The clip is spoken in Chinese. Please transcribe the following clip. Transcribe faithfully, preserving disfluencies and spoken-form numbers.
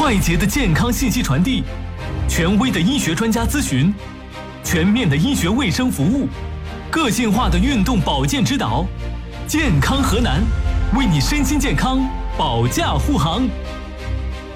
快捷的健康信息传递，权威的医学专家咨询，全面的医学卫生服务，个性化的运动保健指导。健康河南，为你身心健康保驾护航。